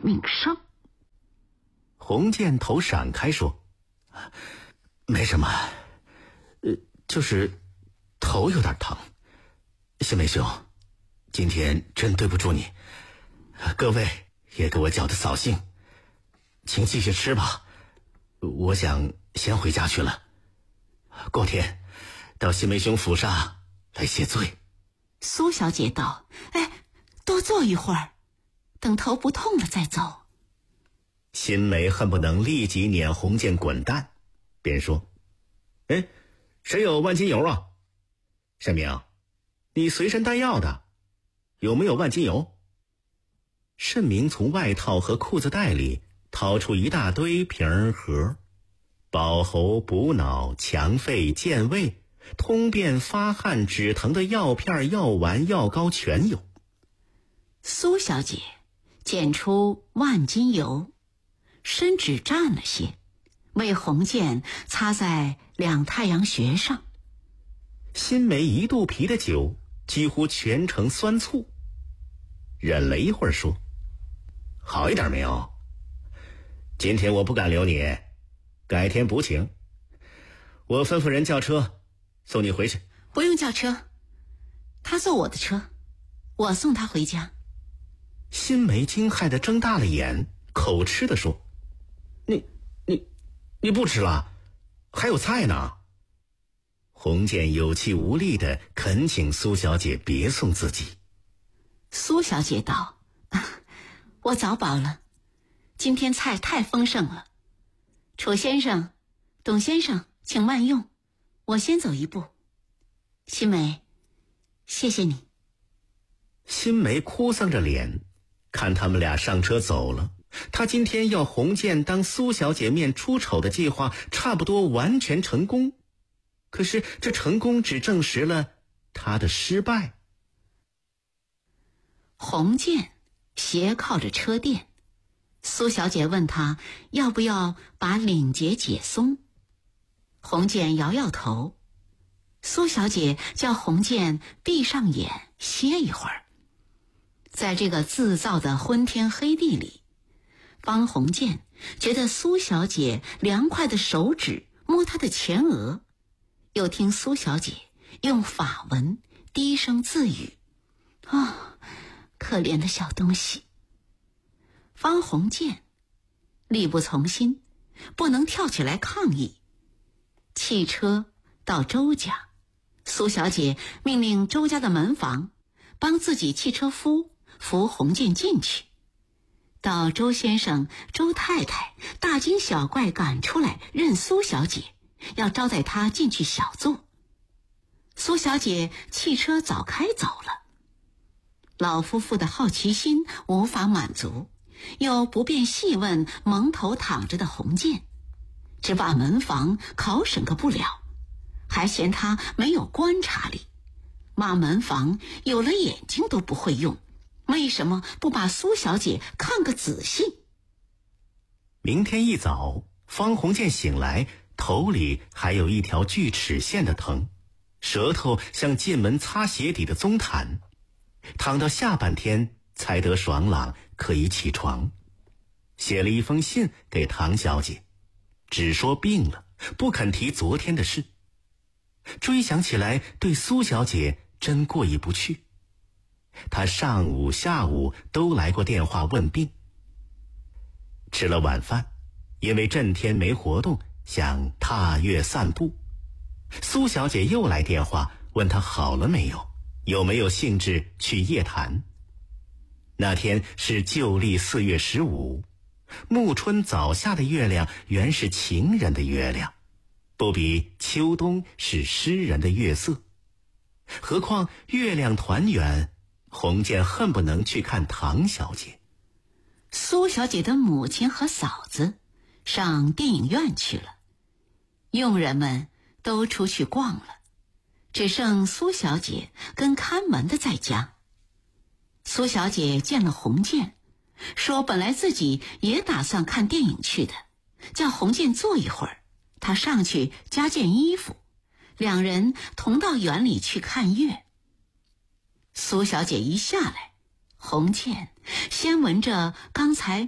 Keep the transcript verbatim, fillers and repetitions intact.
命伤。 洪建头闪开说：没什么，呃，就是头有点疼。新梅兄，今天真对不住你，各位也给我搅得扫兴，请继续吃吧，我想先回家去了，过天到新梅兄府上来谢罪。 苏小姐道：哎，多坐一会儿，等头不痛了再走。 新梅恨不能立即撵洪建滚蛋，便说：哎，谁有万金油啊？山明，你随身带药的，有没有万金油？慎明从外套和裤子袋里掏出一大堆瓶盒，保喉、补脑、强肺、健胃，通便、发汗、止疼的药片、药丸、药膏全有。 苏小姐捡出万金油，伸指蘸了些，为洪建擦在两太阳穴上。 新梅一肚皮的酒几乎全成酸醋，忍了一会儿说：好一点没有？今天我不敢留你，改天补请。我吩咐人叫车送你回去。 不用叫车，他坐我的车，我送他回家。 新梅惊骇地睁大了眼，口吃地说：你你你不吃了？还有菜呢。洪建有气无力地恳请苏小姐别送自己。 苏小姐道：我早饱了，今天菜太丰盛了。楚先生、董先生请慢用，我先走一步。新梅，谢谢你。 新梅哭丧着脸看他们俩上车走了，她今天要洪建当苏小姐面出丑的计划差不多完全成功，可是这成功只证实了她的失败。 洪建斜靠着车垫，苏小姐问他要不要把领结解松。洪建摇摇头，苏小姐叫洪建闭上眼歇一会儿。在这个自造的昏天黑地里，方洪建觉得苏小姐凉快的手指摸她的前额，又听苏小姐用法文低声自语：啊、哦，可怜的小东西。方洪建力不从心，不能跳起来抗议。汽车到周家，苏小姐命令周家的门房帮自己汽车夫扶洪建进去。到周先生、周太太大惊小怪赶出来认苏小姐，要招待她进去小坐。苏小姐汽车早开走了。老夫妇的好奇心无法满足，又不便细问蒙头躺着的洪建，只把门房考审个不了，还嫌他没有观察力，骂门房有了眼睛都不会用，为什么不把苏小姐看个仔细？ 明天一早，方洪建醒来，头里还有一条锯齿线的疼，舌头像进门擦鞋底的棕毯，躺到下半天才得爽朗，可以起床。写了一封信给唐小姐，只说病了，不肯提昨天的事。追想起来，对苏小姐真过意不去。她上午下午都来过电话问病。吃了晚饭，因为这天没活动，想踏月散步。苏小姐又来电话问她好了没有，有没有兴致去夜谈。那天是旧历四月十五，暮春早下的月亮原是情人的月亮，不比秋冬是诗人的月色。何况月亮团圆，洪建恨不能去看唐小姐。 苏小姐的母亲和嫂子上电影院去了，佣人们都出去逛了，只剩苏小姐跟看门的在家。苏小姐见了洪建，说本来自己也打算看电影去的，叫洪建坐一会儿，她上去加件衣服，两人同到园里去看月。苏小姐一下来，洪建先闻着刚才